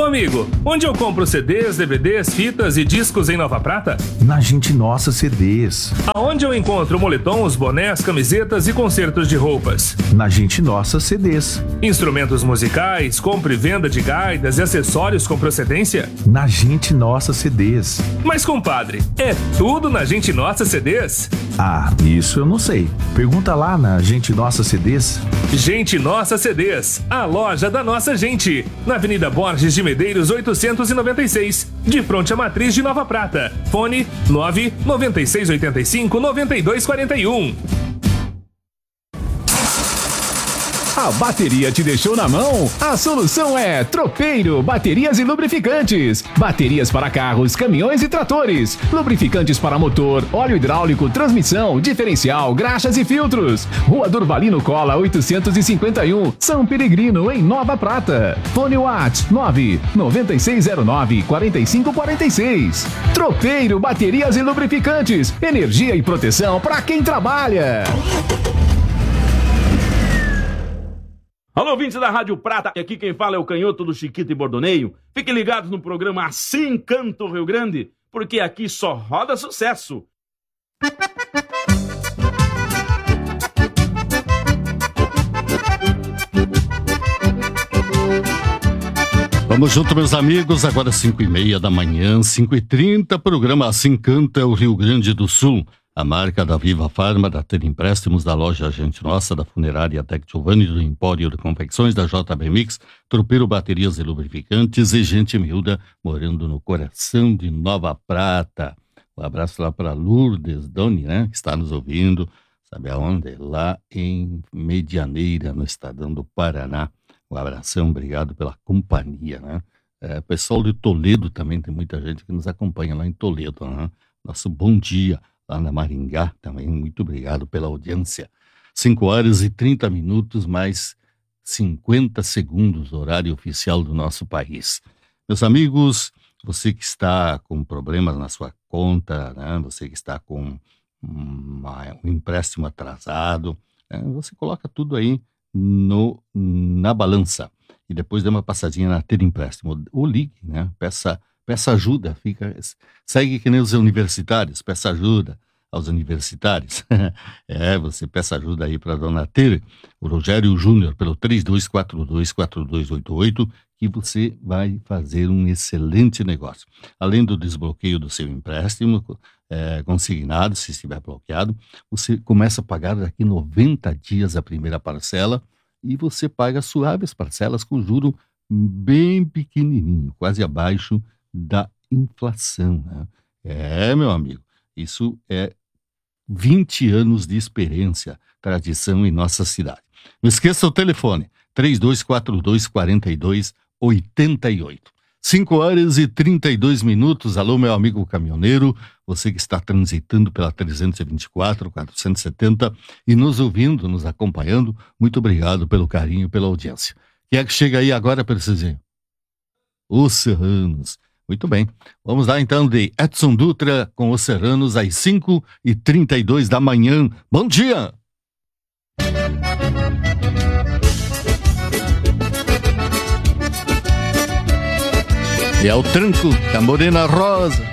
Ô amigo, onde eu compro CDs, DVDs, fitas e discos em Nova Prata? Na Gente Nossa CDs. Aonde eu encontro moletons, bonés, camisetas e concertos de roupas? Na Gente Nossa CDs. Instrumentos musicais, compra e venda de gaitas e acessórios com procedência? Na Gente Nossa CDs. Mas compadre, é tudo na Gente Nossa CDs? Ah, isso eu não sei. Pergunta lá na Gente Nossa CDs. Gente Nossa CDs, a loja da nossa gente. Na Avenida Borges de Medeiros 896, de frente à Matriz de Nova Prata. Fone 99685-9241. A bateria te deixou na mão? A solução é Tropeiro Baterias e Lubrificantes. Baterias para carros, caminhões e tratores. Lubrificantes para motor, óleo hidráulico, transmissão, diferencial, graxas e filtros. Rua Durvalino Cola 851, São Peregrino, em Nova Prata. Fone WhatsApp 99609-4546. Tropeiro Baterias e Lubrificantes. Energia e proteção para quem trabalha. Alô, ouvintes da Rádio Prata, aqui quem fala é o Canhoto do Chiquito e Bordoneio. Fiquem ligados no programa Assim Canta o Rio Grande, porque aqui só roda sucesso. Vamos junto, meus amigos, agora 5h30 da manhã, 5h30, programa Assim Canta o Rio Grande do Sul. A marca da Viva Farma, da Ter Empréstimos, da loja Gente Nossa, da Funerária Tec Giovanni, do Empório de Confecções, da JB Mix, Tropeiro Baterias e Lubrificantes e Gente Miúda, morando no coração de Nova Prata. Um abraço lá para Lourdes Doni, né, que está nos ouvindo, sabe aonde? Lá em Medianeira, no estadão do Paraná. Um abração, obrigado pela companhia, né? Pessoal de Toledo também, tem muita gente que nos acompanha lá em Toledo, né? Nosso bom dia. Lá na Maringá também, muito obrigado pela audiência. 5h30, mais 50 segundos, horário oficial do nosso país. Meus amigos, você que está com problemas na sua conta, né? Você que está com um empréstimo atrasado, né? Você coloca tudo aí na balança e depois dê uma passadinha na Ter Empréstimo. Ou ligue, né? Peça ajuda, segue que nem os universitários, peça ajuda aos universitários. Você peça ajuda aí para a dona Ter, o Rogério Júnior, pelo 3242-4288, que você vai fazer um excelente negócio. Além do desbloqueio do seu empréstimo consignado, se estiver bloqueado, você começa a pagar daqui 90 dias a primeira parcela e você paga suaves parcelas com juro bem pequenininho, quase abaixo da inflação, né? Meu amigo, isso é 20 anos de experiência, tradição em nossa cidade. Não esqueça o telefone, 3242-4288. 5h32. Alô, meu amigo caminhoneiro, você que está transitando pela 324, 470 e nos ouvindo, nos acompanhando, muito obrigado pelo carinho, pela audiência. Quem é que chega aí agora, Percizinho? Os Serranos. Muito bem, vamos lá então de Edson Dutra com Os Serranos às 5h32 da manhã. Bom dia! E ao tranco da Morena Rosa.